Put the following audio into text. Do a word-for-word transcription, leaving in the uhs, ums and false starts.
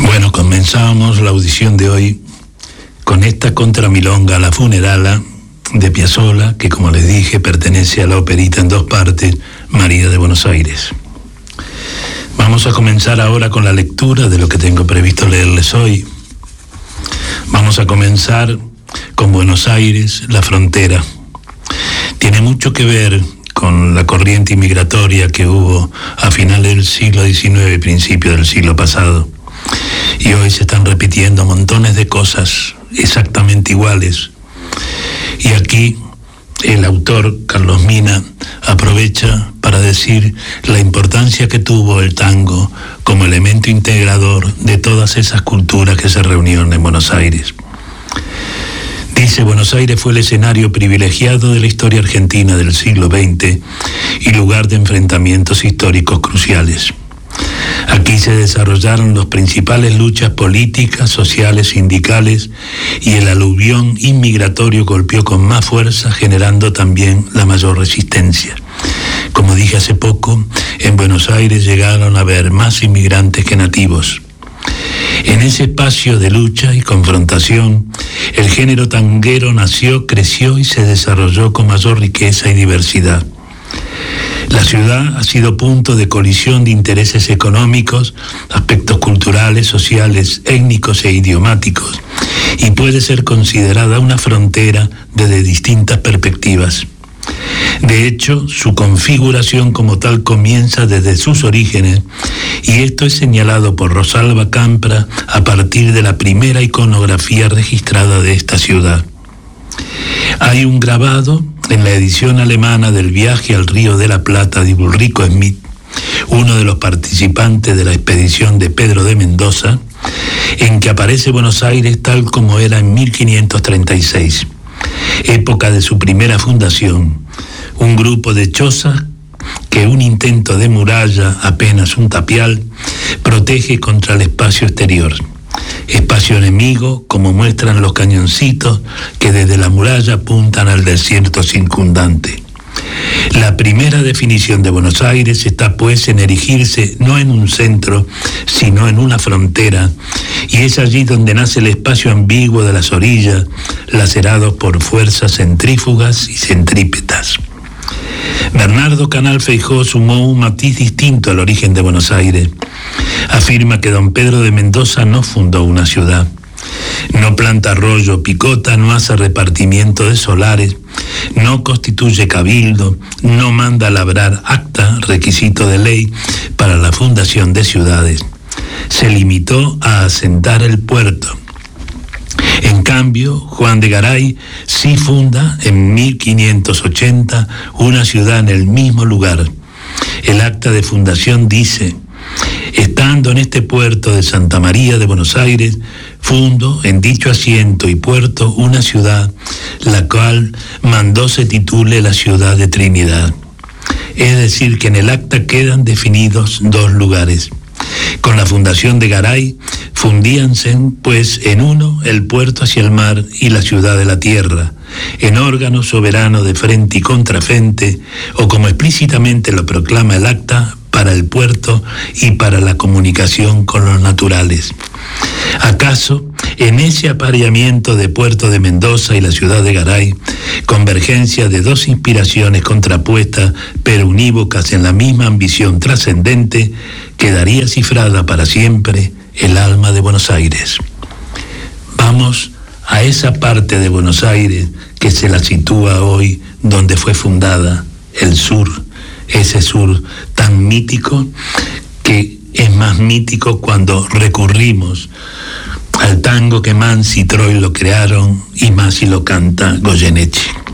Bueno, comenzamos la audición de hoy con esta contramilonga La Funerala de Piazzolla, que como les dije pertenece a la operita en dos partes, María de Buenos Aires. Vamos a comenzar ahora con la lectura de lo que tengo previsto leerles hoy. Vamos a comenzar con Buenos Aires, la frontera. Tiene mucho que ver con la corriente inmigratoria que hubo a finales del siglo diecinueve y principios del siglo pasado. Y hoy se están repitiendo montones de cosas exactamente iguales. Y aquí el autor, Carlos Mina, aprovecha para decir la importancia que tuvo el tango como elemento integrador de todas esas culturas que se reunieron en Buenos Aires. Dice: Buenos Aires fue el escenario privilegiado de la historia argentina del siglo veinte y lugar de enfrentamientos históricos cruciales. Aquí se desarrollaron las principales luchas políticas, sociales, sindicales, y el aluvión inmigratorio golpeó con más fuerza, generando también la mayor resistencia. Como dije hace poco, en Buenos Aires llegaron a haber más inmigrantes que nativos. En ese espacio de lucha y confrontación, el género tanguero nació, creció y se desarrolló con mayor riqueza y diversidad. La ciudad ha sido punto de colisión de intereses económicos, aspectos culturales, sociales, étnicos e idiomáticos, y puede ser considerada una frontera desde distintas perspectivas. De hecho, su configuración como tal comienza desde sus orígenes, y esto es señalado por Rosalba Campra a partir de la primera iconografía registrada de esta ciudad. Hay un grabado en la edición alemana del viaje al Río de la Plata de Ulrico Schmid, uno de los participantes de la expedición de Pedro de Mendoza, en que aparece Buenos Aires tal como era en mil quinientos treinta y seis, época de su primera fundación, un grupo de chozas que un intento de muralla, apenas un tapial, protege contra el espacio exterior. Espacio enemigo, como muestran los cañoncitos que desde la muralla apuntan al desierto circundante. La primera definición de Buenos Aires está pues en erigirse no en un centro, sino en una frontera, y es allí donde nace el espacio ambiguo de las orillas, lacerados por fuerzas centrífugas y centrípetas. Bernardo Canal Feijóo sumó un matiz distinto al origen de Buenos Aires. Afirma que don Pedro de Mendoza no fundó una ciudad, no planta arroyo, picota, no hace repartimiento de solares, no constituye cabildo, no manda labrar acta, requisito de ley para la fundación de ciudades. Se limitó a asentar el puerto. En cambio, Juan de Garay sí funda en mil quinientos ochenta una ciudad en el mismo lugar. El acta de fundación dice: estando en este puerto de Santa María de Buenos Aires, fundo en dicho asiento y puerto una ciudad, la cual mandó se titule la ciudad de Trinidad. Es decir, que en el acta quedan definidos dos lugares. Con la fundación de Garay, fundíanse pues en uno el puerto hacia el mar y la ciudad de la tierra, en órgano soberano de frente y contrafrente, o como explícitamente lo proclama el acta, para el puerto y para la comunicación con los naturales. ¿Acaso en ese apareamiento de Puerto de Mendoza y la ciudad de Garay, convergencia de dos inspiraciones contrapuestas pero unívocas en la misma ambición trascendente, quedaría cifrada para siempre el alma de Buenos Aires? Vamos a esa parte de Buenos Aires que se la sitúa hoy donde fue fundada, el sur, ese sur tan mítico que es más mítico cuando recurrimos al tango que Mansi y Troy lo crearon y más si lo canta Goyeneche.